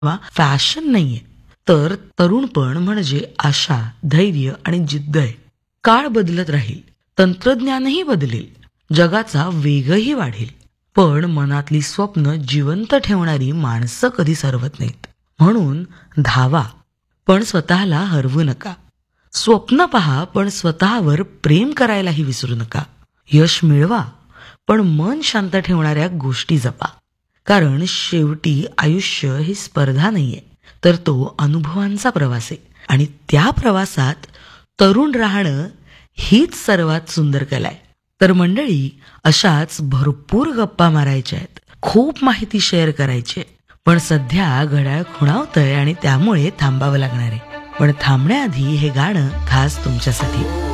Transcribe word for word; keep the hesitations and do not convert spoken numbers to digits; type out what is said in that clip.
किंवा फॅशन नाहीये, तर तरुणपण म्हणजे आशा, धैर्य आणि जिद्द आहे. काळ बदलत राहील, तंत्रज्ञानही बदलेल, जगाचा वेगही वाढेल, पण मनातली स्वप्न जिवंत ठेवणारी माणसं कधी सरवत नाहीत. म्हणून धावा, पण स्वतःला हरवू नका. स्वप्न पहा, पण स्वतःवर प्रेम करायलाही विसरू नका. यश मिळवा, पण मन शांत ठेवणाऱ्या गोष्टी जपा. कारण शेवटी आयुष्य ही स्पर्धा नाहीये, तर तो अनुभवांचा प्रवास आहे. आणि त्या प्रवासात तरुण राहणं हीच सर्वात सुंदर कला आहे. तर मंडळी, अशाच भरपूर गप्पा मारायच्या आहेत, खूप माहिती शेअर करायची आहे. पण सध्या घड्याळ खुणावतंय आणि त्यामुळे थांबावं लागणार आहे. पण थांबण्याआधी हे गाणं खास तुमच्यासाठी.